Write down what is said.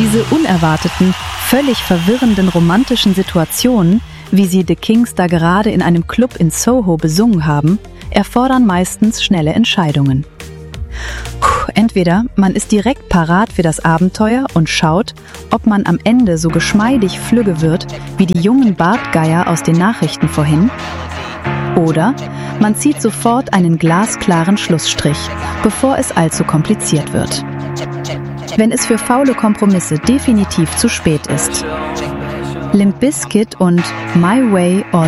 Diese unerwarteten, völlig verwirrenden romantischen Situationen, wie sie The Kings da gerade in einem Club in Soho besungen haben, erfordern meistens schnelle Entscheidungen. Entweder man ist direkt parat für das Abenteuer und schaut, ob man am Ende so geschmeidig flügge wird wie die jungen Bartgeier aus den Nachrichten vorhin, oder man zieht sofort einen glasklaren Schlussstrich, bevor es allzu kompliziert wird. Wenn es für faule Kompromisse definitiv zu spät ist. Limp Bizkit und My Way or